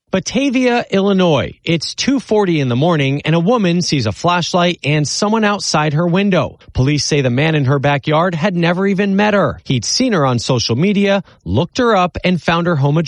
Batavia, Illinois. It's 2:40 in the morning and a woman sees a flashlight and someone outside her window. Police say the man in her backyard had never even met her. He'd seen her on social media, looked her up, and found her home address.